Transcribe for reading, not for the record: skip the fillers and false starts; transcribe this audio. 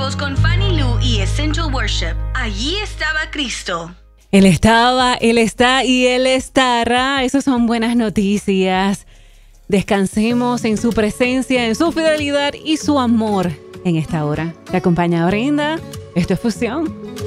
Nuevos con Fanny Lu y Essential Worship. Allí estaba Cristo. Él estaba, Él está y Él estará. Esas son buenas noticias. Descansemos en su presencia, en su fidelidad y su amor en esta hora. Te acompaña Brenda. Esto es Fusión.